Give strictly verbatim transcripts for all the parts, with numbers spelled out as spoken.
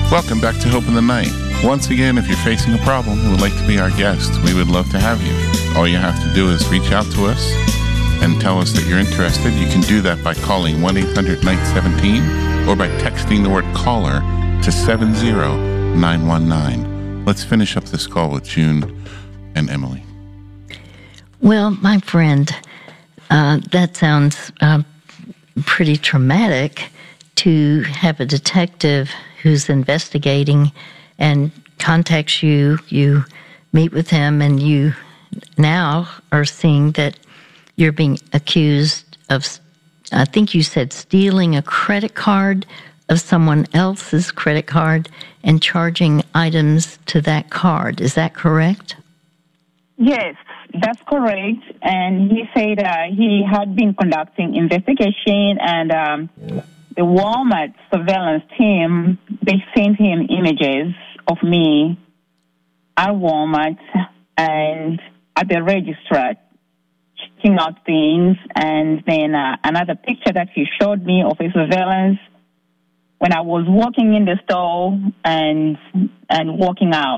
Welcome back to Hope in the Night. Once again, if you're facing a problem and would like to be our guest, we would love to have you. All you have to do is reach out to us and tell us that you're interested. You can do that by calling one eight hundred night seventeen or by texting the word caller to seven zero nine one nine. Let's finish up this call with June and Emily. Well, my friend, uh, that sounds uh, pretty traumatic to have a detective who's investigating and contacts you, you meet with him, and you now are seeing that you're being accused of, I think you said, stealing a credit card of someone else's credit card and charging items to that card. Is that correct? Yes, that's correct. And he said uh, he had been conducting investigation, and um, the Walmart surveillance team, they sent him images of me at Walmart and at the register checking out things, and then uh, another picture that he showed me of his surveillance when I was walking in the store and and walking out.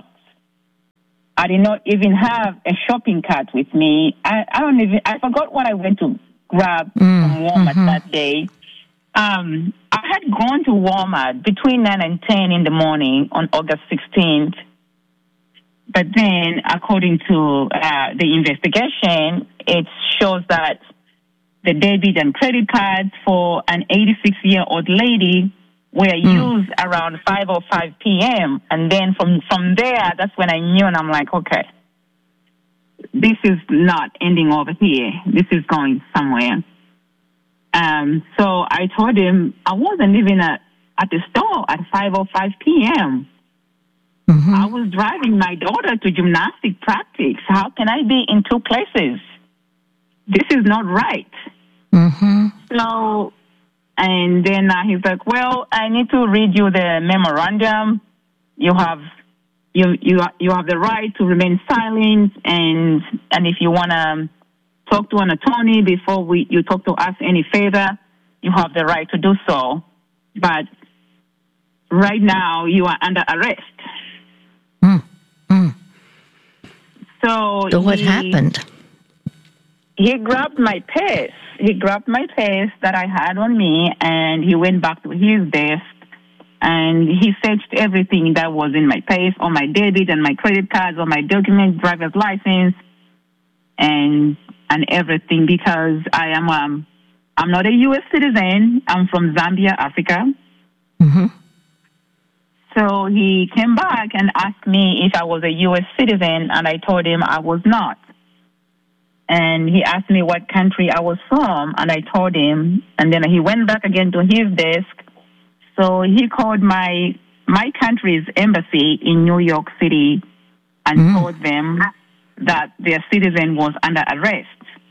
I did not even have a shopping cart with me. I, I don't even, I forgot what I went to grab mm, from Walmart mm-hmm. that day. Um, I had gone to Walmart between nine and ten in the morning on August sixteenth. But then, according to uh, the investigation, it shows that the debit and credit cards for an eighty-six-year-old lady were mm. used around five or five p.m. And then from, from there, that's when I knew, and I'm like, okay, this is not ending over here. This is going somewhere. Um, so I told him I wasn't even at, at the store at five or five p.m. Mm-hmm. I was driving my daughter to gymnastic practice. How can I be in two places? This is not right. Mm-hmm. So, and then uh, he's like, well, I need to read you the memorandum. You have you you you have the right to remain silent, and and if you want to talk to an attorney before we you talk to us any further, you have the right to do so. But right now, you are under arrest. Mm. Mm. So, so what he, happened? He grabbed my purse. He grabbed my purse that I had on me, and he went back to his desk, and he searched everything that was in my purse, on my debit and my credit cards, on my documents, driver's license, and and everything, because I am um I'm not a U S citizen. I'm from Zambia, Africa. Mm-hmm. So he came back and asked me if I was a U S citizen, and I told him I was not. And he asked me what country I was from, and I told him. And then he went back again to his desk. So he called my my country's embassy in New York City and mm. told them that their citizen was under arrest.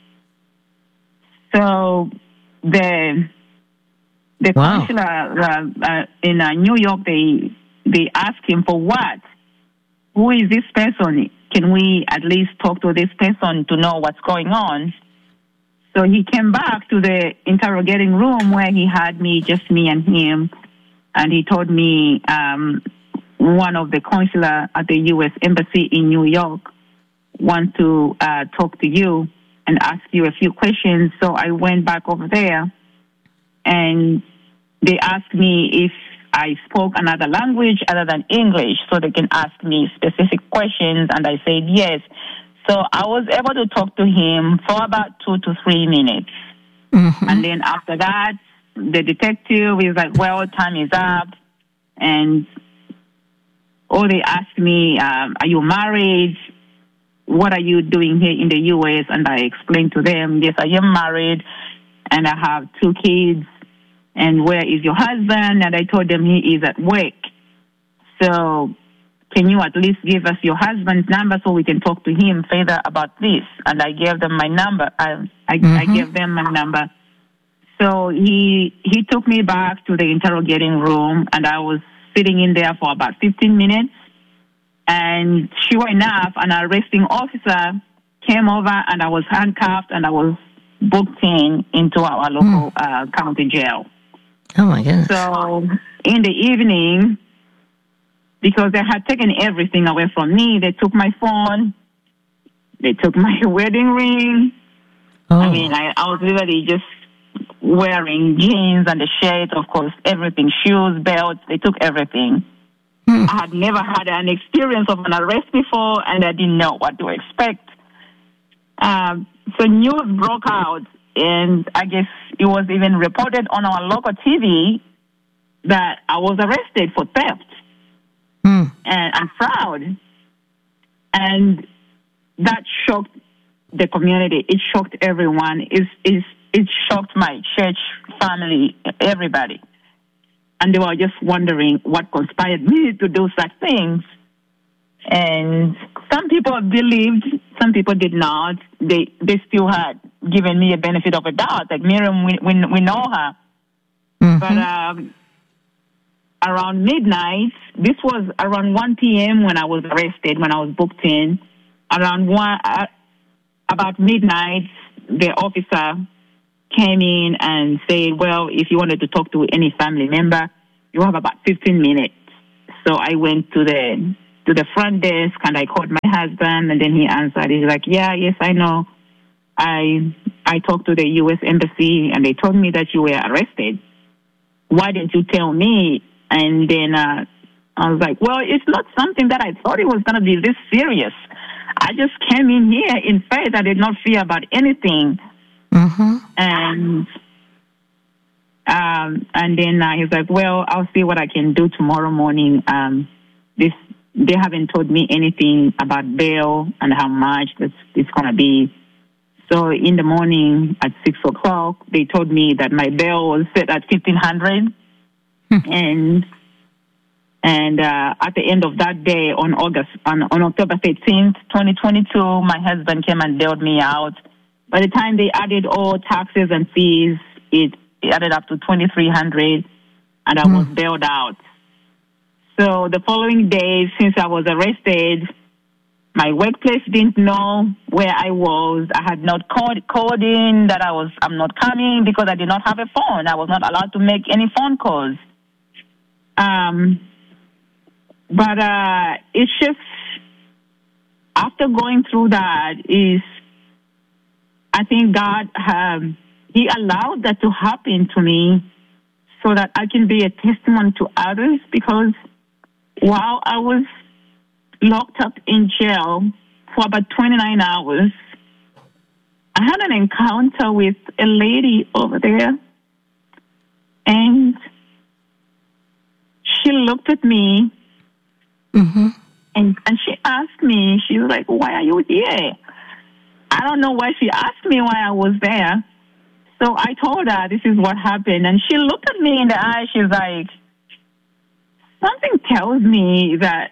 So the the wow. consular uh, uh, in uh, New York, they they asked him for what? Who is this person? Can we at least talk to this person to know what's going on? So he came back to the interrogating room where he had me, just me and him, and he told me um, one of the consular at the U S Embassy in New York wants to uh, talk to you and ask you a few questions. So I went back over there, and they asked me if I spoke another language other than English, so they can ask me specific questions, and I said yes. So I was able to talk to him for about two to three minutes. Mm-hmm. And then after that, the detective is like, well, time is up. And or they asked me, um, are you married? What are you doing here in the U S? And I explained to them, yes, I am married, and I have two kids. And where is your husband? And I told them he is at work. So can you at least give us your husband's number so we can talk to him further about this? And I gave them my number. I, I, mm-hmm. I gave them my number. So he he took me back to the interrogating room, and I was sitting in there for about fifteen minutes. And sure enough, an arresting officer came over, and I was handcuffed, and I was booked in into our local mm. uh, county jail. Oh, my goodness. So in the evening, because they had taken everything away from me. They took my phone. They took my wedding ring. Oh. I mean, I, I was literally just wearing jeans and a shirt, of course, everything, shoes, belts. They took everything. Hmm. I had never had an experience of an arrest before, and I didn't know what to expect. Um, so news broke out, and I guess it was even reported on our local T V that I was arrested for theft hmm. and, and fraud. And that shocked the community. It shocked everyone. It, it, it shocked my church family, everybody. And they were just wondering what conspired me to do such things. And some people believed, some people did not. They they still had given me a benefit of a doubt. Like Miriam, we, we, we know her. Mm-hmm. But um, around midnight, this was around one p.m. when I was arrested, when I was booked in. Around one, uh, about midnight, the officer came in and said, well, if you wanted to talk to any family member, you have about fifteen minutes. So I went to the to the front desk and I called my husband, and then he answered. He's like, yeah, yes, I know. I I talked to the U S Embassy and they told me that you were arrested. Why didn't you tell me? And then uh, I was like, well, it's not something that I thought it was going to be this serious. I just came in here in faith. I did not fear about anything. Mm-hmm. And um, and then uh, he's like, well, I'll see what I can do tomorrow morning. Um, this they haven't told me anything about bail and how much it's, it's going to be. So in the morning at six o'clock, they told me that my bail was set at fifteen hundred, hmm. and and uh, at the end of that day, on August on, on October thirteenth, twenty twenty-two, my husband came and bailed me out. By the time they added all taxes and fees, it, it added up to twenty-three hundred, and I hmm. was bailed out. So the following day, since I was arrested, my workplace didn't know where I was. I had not called, called in that I was, I'm not coming because I did not have a phone. I was not allowed to make any phone calls. Um, but uh, it's just, after going through that, is I think God, um, He allowed that to happen to me so that I can be a testimony to others, because while I was locked up in jail for about twenty-nine hours, I had an encounter with a lady over there, and she looked at me, mm-hmm. and, and she asked me, she was like, why are you here? I don't know why she asked me why I was there. So I told her this is what happened, and she looked at me in the eye. She's like, something tells me that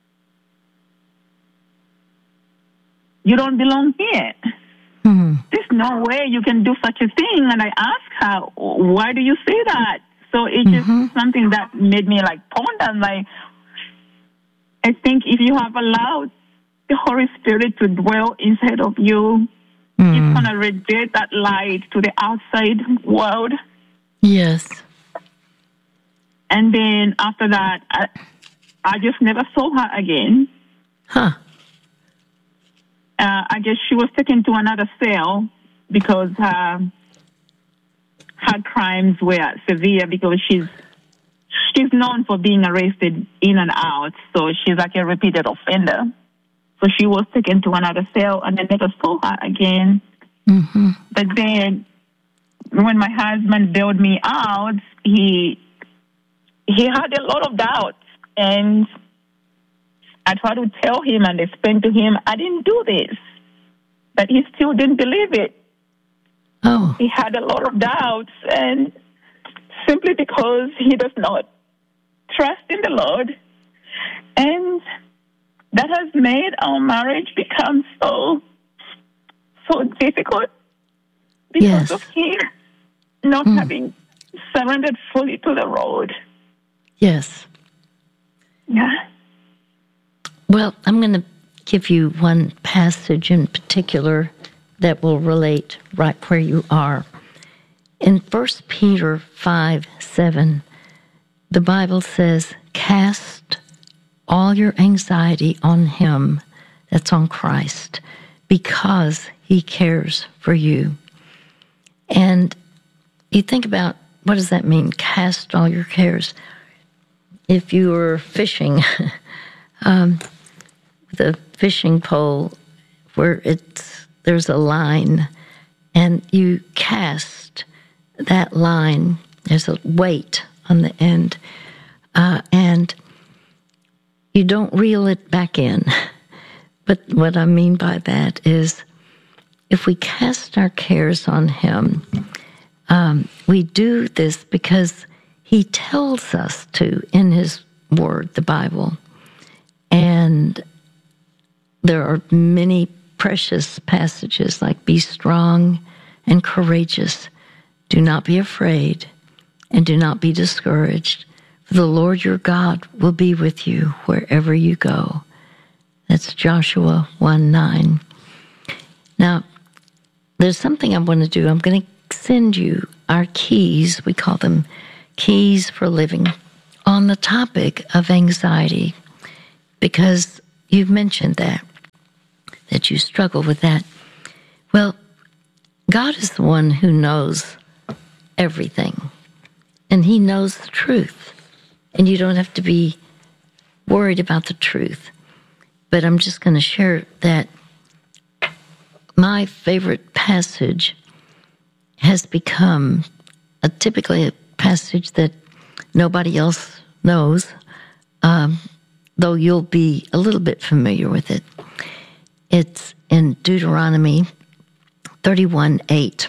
you don't belong here. Mm-hmm. There's no way you can do such a thing. And I asked her, why do you say that? So it's mm-hmm. just something that made me like ponder. Like, I think if you have allowed the Holy Spirit to dwell inside of you, mm. it's going to radiate that light to the outside world. Yes. And then after that, I, I just never saw her again. Huh. Uh, I guess she was taken to another cell because her, her crimes were severe, because she's she's known for being arrested in and out. So she's like a repeated offender. So she was taken to another cell, and I never saw her again. Mm-hmm. But then when my husband bailed me out, he he had a lot of doubts, and I tried to tell him and explain to him I didn't do this, but he still didn't believe it. Oh. He had a lot of doubts, and simply because he does not trust in the Lord, and that has made our marriage become so, so difficult because yes. of him not mm. having surrendered fully to the Lord. Yes. Yeah. Well, I'm going to give you one passage in particular that will relate right where you are. In First Peter five seven, the Bible says, cast all your anxiety on Him, that's on Christ, because He cares for you. And you think about, what does that mean? Cast all your cares. If you were fishing um, with a fishing pole where it's there's a line, and you cast that line, there's a weight on the end, uh, and you don't reel it back in. But what I mean by that is, if we cast our cares on Him, um, we do this because He tells us to in His Word, the Bible. And there are many precious passages like, be strong and courageous. Do not be afraid and do not be discouraged. For the Lord your God will be with you wherever you go. That's Joshua one nine. Now, there's something I want to do. I'm going to send you our keys. We call them Keys for Living, on the topic of anxiety, because you've mentioned that, that you struggle with that. Well, God is the one who knows everything, and He knows the truth, and you don't have to be worried about the truth. But I'm just going to share that my favorite passage has become a typically a passage that nobody else knows, um, though you'll be a little bit familiar with it. It's in Deuteronomy thirty-one eight.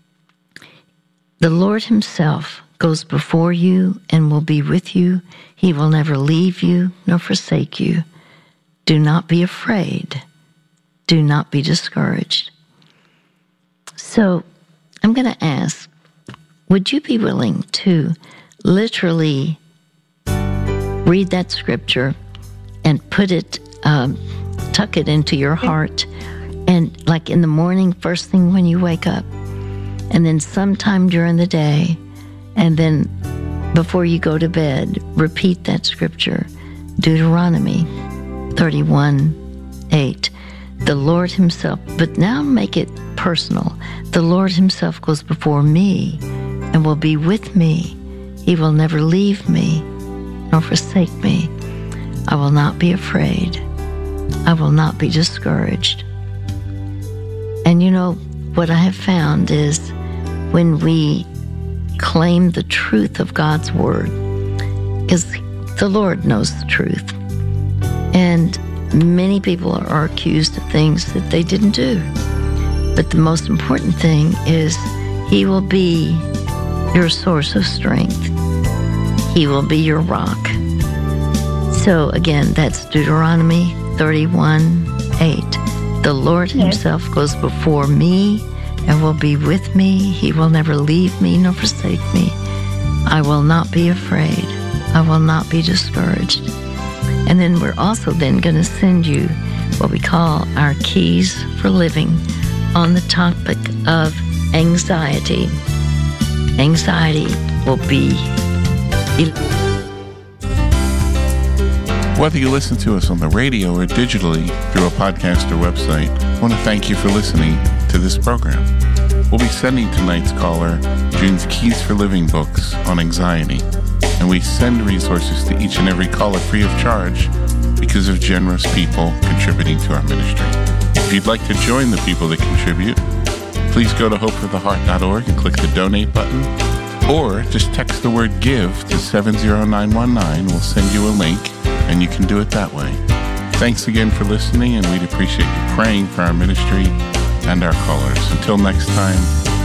The Lord Himself goes before you and will be with you. He will never leave you nor forsake you. Do not be afraid. Do not be discouraged. So I'm going to ask, would you be willing to literally read that scripture and put it, um, tuck it into your heart, and like in the morning, first thing when you wake up, and then sometime during the day, and then before you go to bed, repeat that scripture, Deuteronomy thirty-one eight. The Lord Himself, but now make it personal. The Lord Himself goes before me and will be with me. He will never leave me nor forsake me. I will not be afraid. I will not be discouraged. And you know, what I have found is when we claim the truth of God's Word, because the Lord knows the truth, and many people are accused of things that they didn't do. But the most important thing is He will be your source of strength. He will be your rock. So again, that's Deuteronomy thirty-one eight. The Lord Himself goes before me and will be with me. He will never leave me nor forsake me. I will not be afraid. I will not be discouraged. And then we're also then going to send you what we call our Keys for Living on the topic of anxiety. Anxiety will be... Whether you listen to us on the radio or digitally through a podcast or website, I want to thank you for listening to this program. We'll be sending tonight's caller June's Keys for Living books on anxiety, and we send resources to each and every caller free of charge because of generous people contributing to our ministry. If you'd like to join the people that contribute, please go to hope for the heart dot org and click the donate button, or just text the word give to seven zero nine one nine. We'll send you a link, and you can do it that way. Thanks again for listening, and we'd appreciate you praying for our ministry and our callers. Until next time,